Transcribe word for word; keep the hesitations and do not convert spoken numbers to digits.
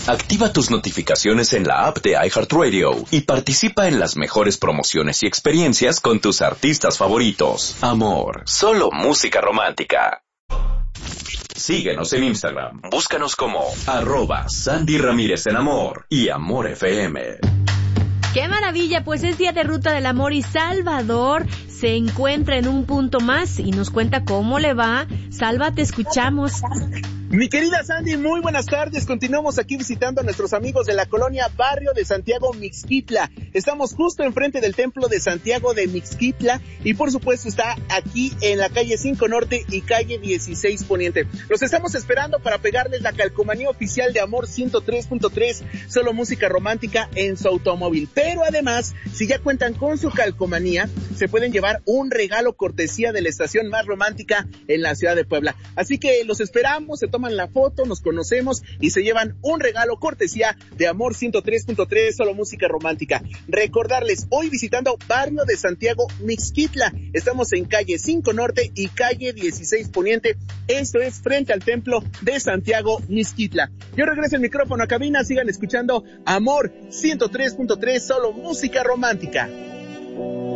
Activa tus notificaciones en la app de iHeartRadio y participa en las mejores promociones y experiencias con tus artistas favoritos. Amor, solo música romántica. Síguenos en Instagram. Búscanos como arroba Sandy Ramírez en Amor y Amor F M. ¡Qué maravilla! Pues es Día de Ruta del Amor y Salvador se encuentra en un punto más y nos cuenta cómo le va. Salva, te escuchamos. Mi querida Sandy, muy buenas tardes. Continuamos aquí visitando a nuestros amigos de la colonia Barrio de Santiago Mixquitla. Estamos justo enfrente del templo de Santiago de Mixquitla y por supuesto está aquí en la calle cinco Norte y calle dieciséis Poniente. Los estamos esperando para pegarles la calcomanía oficial de Amor ciento tres punto tres, solo música romántica en su automóvil. Pero además, si ya cuentan con su calcomanía, se pueden llevar un regalo cortesía de la estación más romántica en la ciudad de Puebla. Así que los esperamos, se toman la foto, nos conocemos y se llevan un regalo cortesía de Amor ciento tres punto tres, solo música romántica. Recordarles, hoy visitando Barrio de Santiago Mixquitla, estamos en calle cinco Norte y calle dieciséis Poniente, esto es frente al templo de Santiago Mixquitla. Yo regreso el micrófono a cabina, sigan escuchando Amor ciento tres punto tres, solo música romántica.